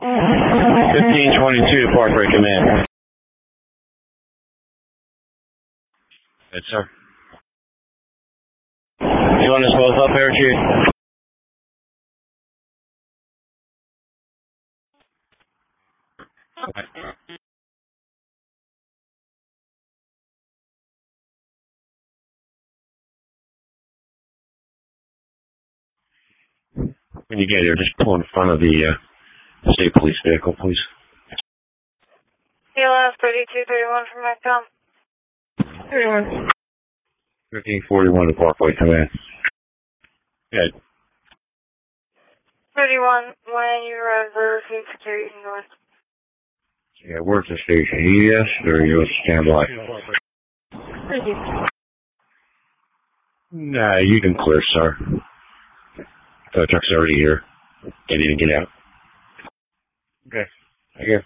1522 Parkway Command. Yes, sir. You want us both up there, Chief? When you get here, just pull in front of the state police vehicle, please. CLS 3231 from Macomb. 31. 1541 to Parkway Command. Good. 31, when you arrive, food security north. Yeah, where's the station? Yes, or you stand by? Thank you. Nah, you can clear, sir. The truck's already here. Can't even get out. Okay. I guess.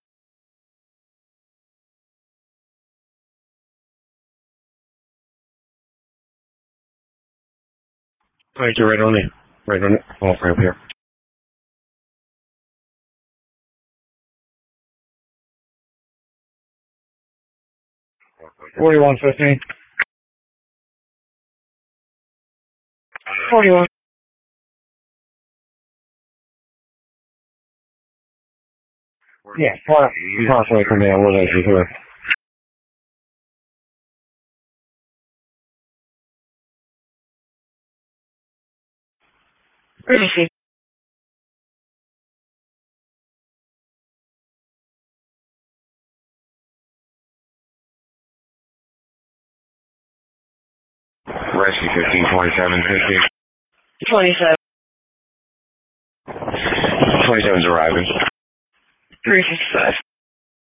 Right, you're right on it. Right on it. Off ramp here. $41.15. 41. Yeah, Parkway Command, what is it here? Courtesy. Rescue 1527, 27. 27's arriving. 355.